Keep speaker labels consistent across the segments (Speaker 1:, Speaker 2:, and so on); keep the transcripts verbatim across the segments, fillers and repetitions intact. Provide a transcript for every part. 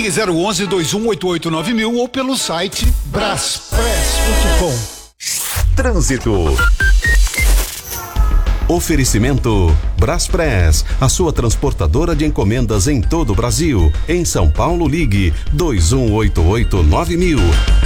Speaker 1: Ligue zero onze, dois um oito oito, nove mil ou pelo site braspress ponto com.
Speaker 2: Trânsito. Oferecimento Braspress, a sua transportadora de encomendas em todo o Brasil. Em São Paulo, ligue dois um oito oito, nove mil.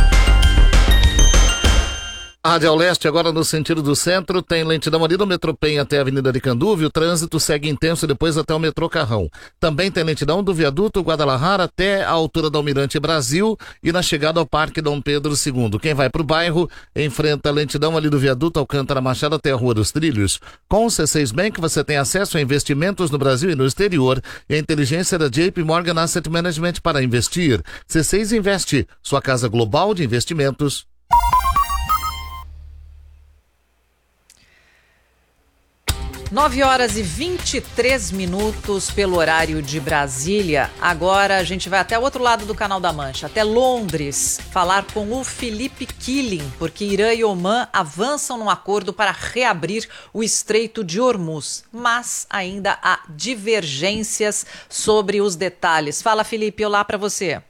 Speaker 3: Radial Leste, agora no sentido do centro, tem lentidão ali do metrô Penha até a Avenida Aricanduva, e o trânsito segue intenso depois até o metrô Carrão. Também tem lentidão do viaduto Guadalajara até a altura do Almirante Brasil e na chegada ao Parque Dom Pedro segundo. Quem vai para o bairro enfrenta a lentidão ali do viaduto Alcântara Machado até a Rua dos Trilhos. Com o C seis Bank você tem acesso a investimentos no Brasil e no exterior e a inteligência da J P Morgan Asset Management para investir. C seis Investe, sua casa global de investimentos.
Speaker 4: nove horas e vinte e três minutos pelo horário de Brasília. Agora a gente vai até o outro lado do Canal da Mancha, até Londres, falar com o Philippe Killing, porque Irã e Omã avançam num acordo para reabrir o Estreito de Hormuz, mas ainda há divergências sobre os detalhes. Fala, Felipe, olá para você.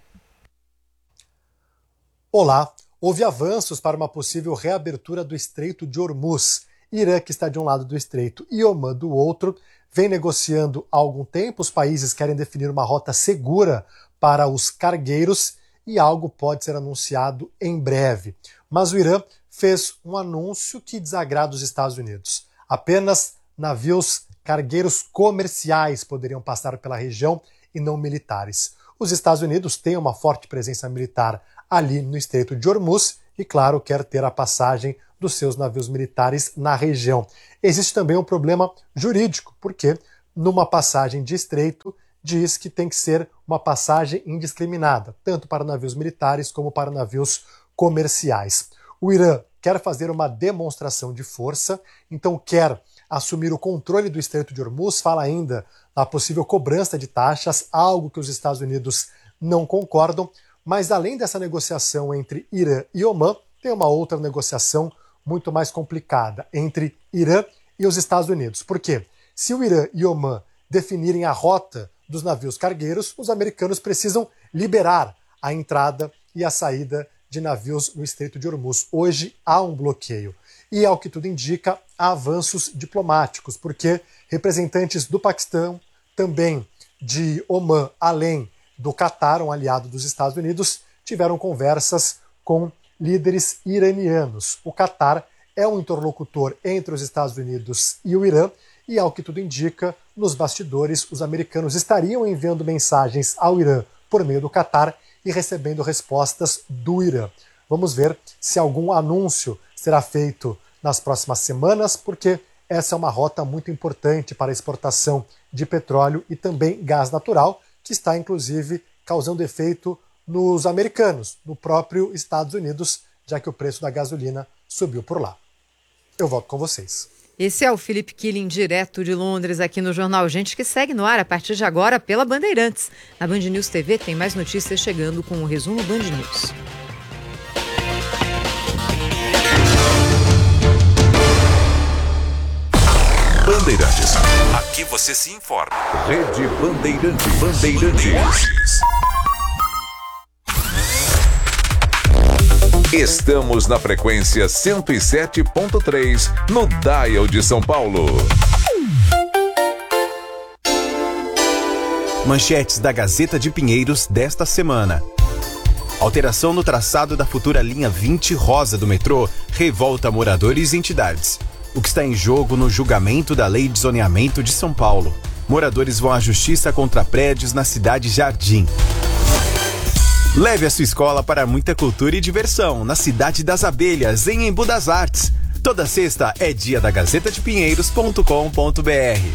Speaker 5: Olá, houve avanços para uma possível reabertura do Estreito de Hormuz. Irã, que está de um lado do estreito, e Omã do outro, vem negociando há algum tempo. Os países querem definir uma rota segura para os cargueiros e algo pode ser anunciado em breve. Mas o Irã fez um anúncio que desagrada os Estados Unidos. Apenas navios cargueiros comerciais poderiam passar pela região e não militares. Os Estados Unidos têm uma forte presença militar ali no Estreito de Hormuz e, claro, quer ter a passagem dos seus navios militares na região. Existe também um problema jurídico, porque numa passagem de estreito diz que tem que ser uma passagem indiscriminada, tanto para navios militares como para navios comerciais. O Irã quer fazer uma demonstração de força, então quer assumir o controle do Estreito de Hormuz, fala ainda na possível cobrança de taxas, algo que os Estados Unidos não concordam, mas além dessa negociação entre Irã e Omã, tem uma outra negociação muito mais complicada entre Irã e os Estados Unidos. Por quê? Se o Irã e Omã definirem a rota dos navios cargueiros, os americanos precisam liberar a entrada e a saída de navios no Estreito de Hormuz. Hoje há um bloqueio. E, ao que tudo indica, há avanços diplomáticos, porque representantes do Paquistão, também de Omã, além do Catar, um aliado dos Estados Unidos, tiveram conversas com líderes iranianos. O Catar é um interlocutor entre os Estados Unidos e o Irã, e, ao que tudo indica, nos bastidores, os americanos estariam enviando mensagens ao Irã por meio do Catar e recebendo respostas do Irã. Vamos ver se algum anúncio será feito nas próximas semanas, porque essa é uma rota muito importante para a exportação de petróleo e também gás natural, que está, inclusive, causando efeito nos americanos, no próprio Estados Unidos, já que o preço da gasolina subiu por lá. Eu volto com vocês.
Speaker 6: Esse é o Philippe Killing, direto de Londres, aqui no Jornal Gente, que segue no ar a partir de agora pela Bandeirantes. Na Band News T V tem mais notícias chegando com o resumo Band News.
Speaker 2: Bandeirantes. Aqui você se informa. Rede Bandeirantes. Bandeirantes. Estamos na frequência cento e sete ponto três, no Dial de São Paulo. Manchetes da Gazeta de Pinheiros desta semana. Alteração no traçado da futura linha vinte rosa do metrô revolta moradores e entidades. O que está em jogo no julgamento da Lei de Zoneamento de São Paulo. Moradores vão à justiça contra prédios na cidade Jardim. Leve a sua escola para muita cultura e diversão na Cidade das Abelhas, em Embu das Artes. Toda sexta é dia da gazeta de pinheiros ponto com ponto b r.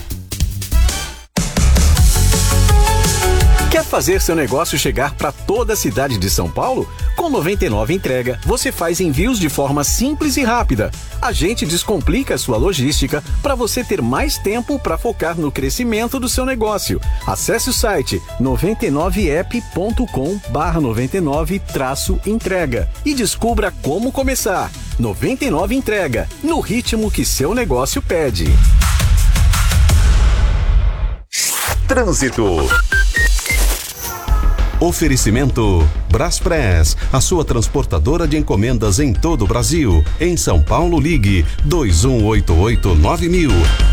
Speaker 7: Quer fazer seu negócio chegar para toda a cidade de São Paulo? Com noventa e nove Entrega, você faz envios de forma simples e rápida. A gente descomplica a sua logística para você ter mais tempo para focar no crescimento do seu negócio. Acesse o site noventa e nove app ponto com barra noventa e nove traço entrega e descubra como começar. noventa e nove Entrega, no ritmo que seu negócio pede.
Speaker 2: Trânsito.
Speaker 8: Oferecimento Braspress, a sua transportadora de encomendas em todo o Brasil. Em São Paulo, ligue dois um oito oito nove mil.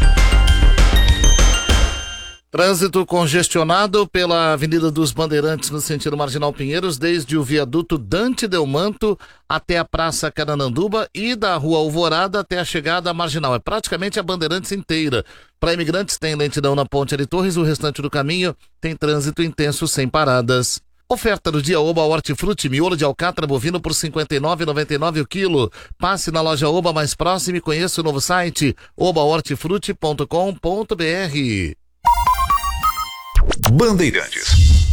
Speaker 3: Trânsito congestionado pela Avenida dos Bandeirantes no sentido Marginal Pinheiros, desde o viaduto Dante Delmanto até a Praça Carananduba e da Rua Alvorada até a chegada à Marginal. É praticamente a Bandeirantes inteira. Para imigrantes tem lentidão na Ponte de Torres, o restante do caminho tem trânsito intenso sem paradas. Oferta do dia Oba Hortifruti, miolo de alcatra bovino por cinquenta e nove reais e noventa e nove centavos o quilo. Passe na loja Oba mais próxima e conheça o novo site oba hortifruti ponto com ponto b r.
Speaker 9: Bandeirantes.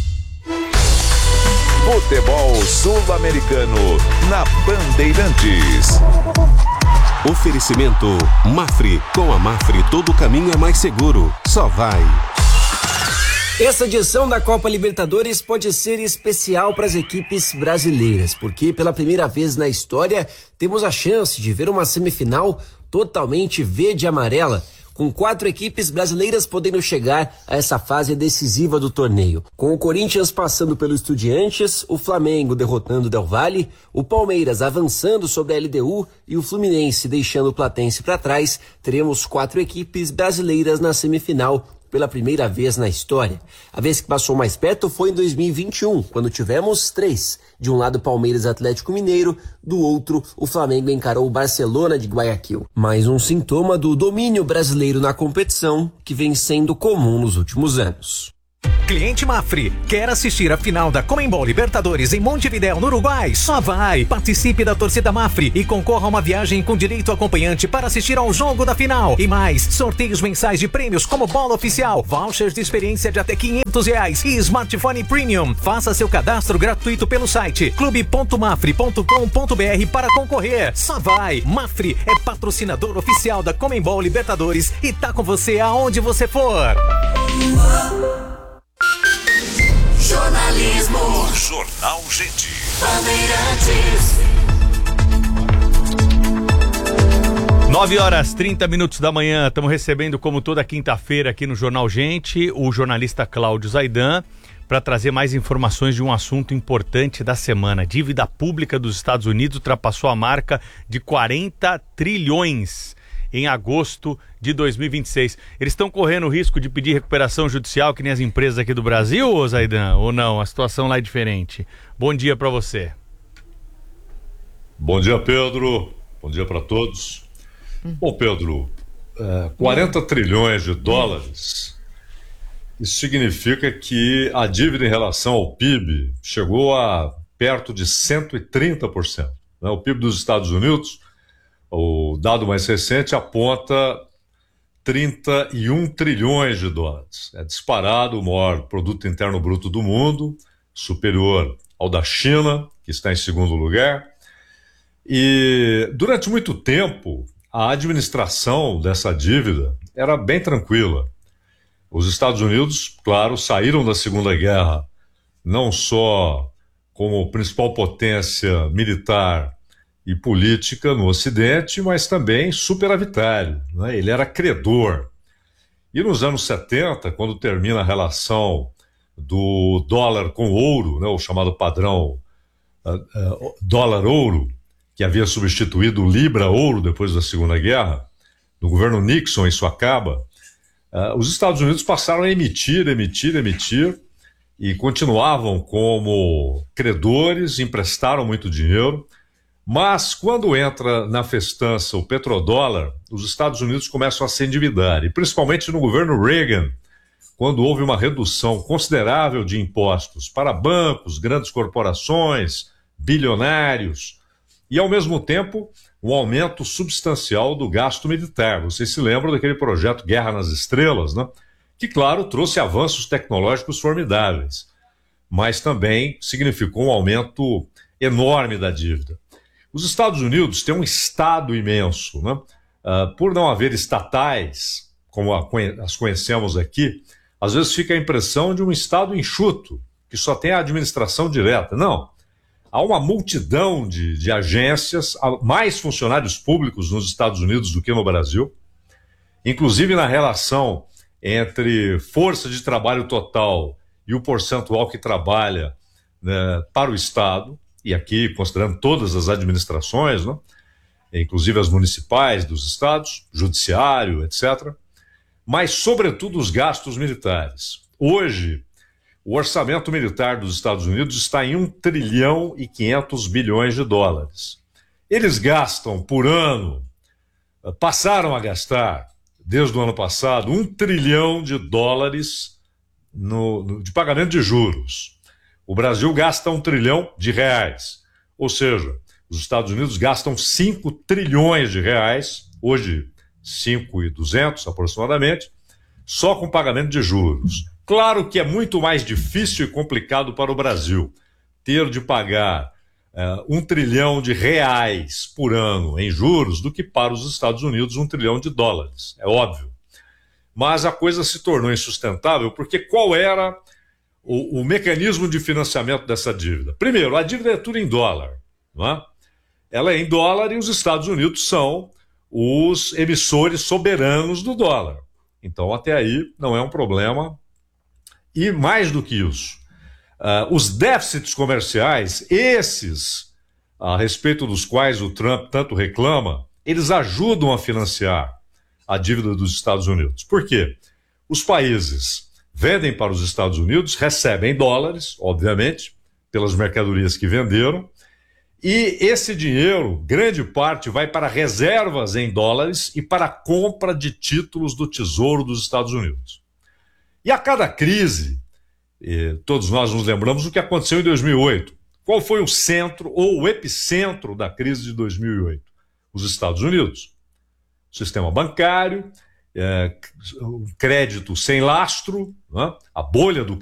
Speaker 9: Futebol sul-americano na Bandeirantes.
Speaker 8: Oferecimento Mafre. Com a Mafre todo caminho é mais seguro. Só vai.
Speaker 10: Essa edição da Copa Libertadores pode ser especial para as equipes brasileiras, porque pela primeira vez na história temos a chance de ver uma semifinal totalmente verde e amarela, com quatro equipes brasileiras podendo chegar a essa fase decisiva do torneio. Com o Corinthians passando pelo Estudiantes, o Flamengo derrotando o Del Valle, o Palmeiras avançando sobre a L D U e o Fluminense deixando o Platense para trás, teremos quatro equipes brasileiras na semifinal pela primeira vez na história. A vez que passou mais perto foi em dois mil e vinte e um, quando tivemos três. De um lado, Palmeiras e Atlético Mineiro, do outro, o Flamengo encarou o Barcelona de Guayaquil. Mais um sintoma do domínio brasileiro na competição, que vem sendo comum nos últimos anos.
Speaker 11: Cliente Mafre, quer assistir a final da Conmebol Libertadores em Montevidéu, no Uruguai? Só vai! Participe da torcida Mafre e concorra a uma viagem com direito acompanhante para assistir ao jogo da final. E mais, sorteios mensais de prêmios como bola oficial, vouchers de experiência de até quinhentos reais e smartphone premium. Faça seu cadastro gratuito pelo site clube ponto mafre ponto com ponto b r para concorrer. Só vai! Mafre é patrocinador oficial da Conmebol Libertadores e tá com você aonde você for.
Speaker 9: Jornalismo. Jornal Gente.
Speaker 12: Bandeirantes. nove horas, trinta minutos da manhã. Estamos recebendo, como toda quinta-feira aqui no Jornal Gente, o jornalista Cláudio Zaidan, para trazer mais informações de um assunto importante da semana. A dívida pública dos Estados Unidos ultrapassou a marca de quarenta trilhões em agosto de dois mil e vinte e seis. Eles estão correndo o risco de pedir recuperação judicial que nem as empresas aqui do Brasil, ô Zaidan? Ou não? A situação lá é diferente. Bom dia para você.
Speaker 13: Bom dia, Pedro. Bom dia para todos. Bom, Pedro, é, quarenta trilhões de dólares, isso significa que a dívida em relação ao P I B chegou a perto de cento e trinta por cento. Né? O P I B dos Estados Unidos, o dado mais recente, aponta trinta e um trilhões de dólares. É disparado o maior produto interno bruto do mundo, superior ao da China, que está em segundo lugar. E durante muito tempo, a administração dessa dívida era bem tranquila. Os Estados Unidos, claro, saíram da Segunda Guerra não só como principal potência militar e política no Ocidente, mas também superavitário, né? Ele era credor. E nos anos setenta, quando termina a relação do dólar com ouro, né, o chamado padrão uh, uh, dólar-ouro, que havia substituído o libra-ouro depois da Segunda Guerra, no governo Nixon isso acaba, uh, os Estados Unidos passaram a emitir, emitir, emitir, e continuavam como credores, emprestaram muito dinheiro. Mas quando entra na festança o petrodólar, os Estados Unidos começam a se endividar, e principalmente no governo Reagan, quando houve uma redução considerável de impostos para bancos, grandes corporações, bilionários, e ao mesmo tempo um aumento substancial do gasto militar. Vocês se lembram daquele projeto Guerra nas Estrelas, né? Que, claro, trouxe avanços tecnológicos formidáveis, mas também significou um aumento enorme da dívida. Os Estados Unidos têm um Estado imenso, né? Uh, por não haver estatais, como a, as conhecemos aqui, às vezes fica a impressão de um Estado enxuto, que só tem a administração direta. Não. Há uma multidão de, de agências, há mais funcionários públicos nos Estados Unidos do que no Brasil, inclusive na relação entre força de trabalho total e o percentual que trabalha né, para o Estado, e aqui considerando todas as administrações, né, inclusive as municipais dos estados, judiciário, etcétera, mas, sobretudo, os gastos militares. Hoje, o orçamento militar dos Estados Unidos está em um trilhão e quinhentos bilhões de dólares. Eles gastam por ano, passaram a gastar, desde o ano passado, um trilhão de dólares no, no, de pagamento de juros. O Brasil gasta um trilhão de reais. Ou seja, os Estados Unidos gastam cinco trilhões de reais, hoje cinco mil e duzentos aproximadamente, só com pagamento de juros. Claro que é muito mais difícil e complicado para o Brasil ter de pagar uh, um trilhão de reais por ano em juros do que para os Estados Unidos um trilhão de dólares, é óbvio. Mas a coisa se tornou insustentável porque qual era o, o mecanismo de financiamento dessa dívida? Primeiro, a dívida é tudo em dólar, não é? Ela é em dólar e os Estados Unidos são os emissores soberanos do dólar. Então, até aí, não é um problema. E mais do que isso, uh, os déficits comerciais, esses a respeito dos quais o Trump tanto reclama, eles ajudam a financiar a dívida dos Estados Unidos. Por quê? Os países vendem para os Estados Unidos, recebem dólares, obviamente, pelas mercadorias que venderam, e esse dinheiro, grande parte, vai para reservas em dólares e para a compra de títulos do Tesouro dos Estados Unidos. E a cada crise, eh, todos nós nos lembramos do que aconteceu em dois mil e oito. Qual foi o centro ou o epicentro da crise de dois mil e oito? Os Estados Unidos. O sistema bancário, eh, crédito sem lastro, né? A bolha do